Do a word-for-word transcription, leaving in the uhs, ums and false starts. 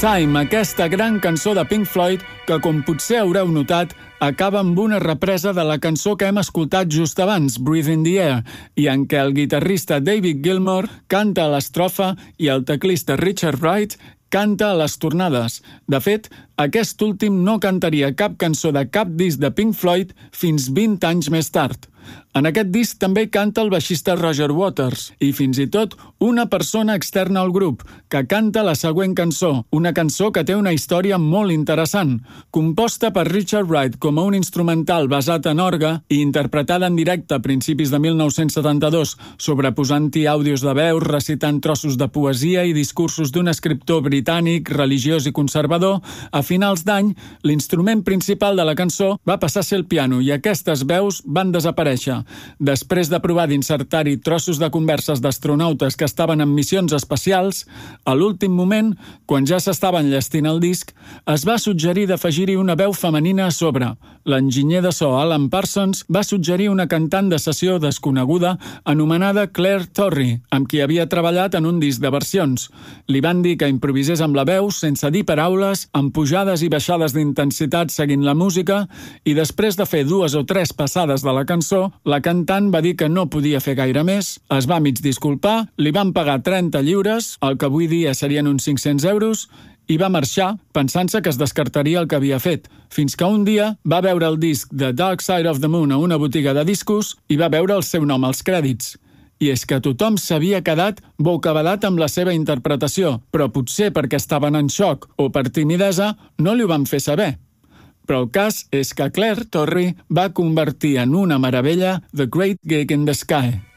Time, aquesta gran cançó de Pink Floyd que, com potser haureu notat, acaba amb una represa de la cançó que hem escoltat just abans, Breathe in the Air, i en què el guitarrista David Gilmour canta a l'estrofa i el teclista Richard Wright canta a les tornades. De fet, aquest últim no cantaria cap cançó de cap disc de Pink Floyd fins vint anys més tard. En aquest disc també canta el baixista Roger Waters i fins i tot una persona externa al grup, que canta la següent cançó, una cançó que té una història molt interessant. Composta per Richard Wright com a un instrumental basat en orgue i interpretada en directe a principis de mil nou-cents setanta-dos, sobreposant-hi àudios de veus, recitant trossos de poesia i discursos d'un escriptor britànic, religiós i conservador, a finals d'any, l'instrument principal de la cançó va passar a ser el piano i aquestes veus van desaparèixer. Després de provar d'insertar-hi trossos de converses d'astronautes que estaven en missions espacials, a l'últim moment, quan ja s'estava enllestint el disc, es va suggerir d'afegir-hi una veu femenina a sobre. L'enginyer de so Alan Parsons va suggerir una cantant de sessió desconeguda anomenada Claire Torrey, amb qui havia treballat en un disc de versions. Li van dir que improvisés amb la veu, sense dir paraules, amb pujades i baixades d'intensitat seguint la música, i després de fer dues o tres passades de la cançó, la cantant va dir que no podia fer gaire més, es va mig disculpar, li van pagar trenta lliures, el que avui dia serien uns cinc-cents euros, i va marxar pensant-se que es descartaria el que havia fet, fins que un dia va veure el disc The Dark Side of the Moon a una botiga de discos i va veure el seu nom als crèdits. I és que tothom s'havia quedat bocabadat amb la seva interpretació, però potser perquè estaven en xoc o per timidesa no li ho van fer saber. Però el cas és que Claire Torrey va convertir en una meravella The Great Gig in the Sky.